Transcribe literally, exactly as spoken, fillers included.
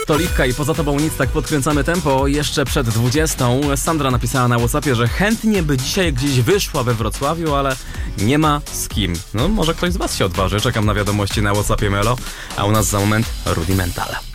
To Liwka i Poza tobą nic, tak podkręcamy tempo. Jeszcze przed dwudziestą Sandra napisała na WhatsAppie, że chętnie by dzisiaj gdzieś wyszła we Wrocławiu, ale nie ma z kim. No może ktoś z was się odważy. Czekam na wiadomości na WhatsAppie Melo, a u nas za moment Rudimental.